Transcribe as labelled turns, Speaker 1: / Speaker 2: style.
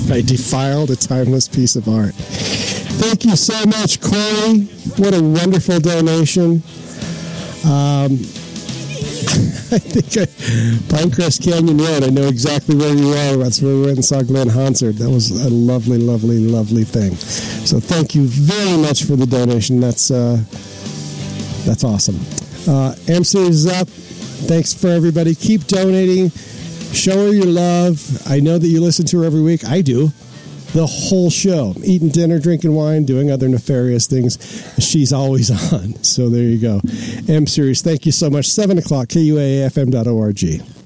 Speaker 1: I defiled a timeless piece of art. Thank you so much, Corey. What a wonderful donation. I think Pinecrest Canyon Road, I know exactly where you are. That's where we went and saw Glenn Hansard. That was a lovely, lovely, lovely thing. So thank you very much for the donation. That's awesome. M Series is up. Thanks for everybody. Keep donating. Show her your love. I know that you listen to her every week. I do. The whole show. Eating dinner, drinking wine, doing other nefarious things. She's always on. So there you go. M Series, thank you so much. 7 o'clock, KUAFM.org.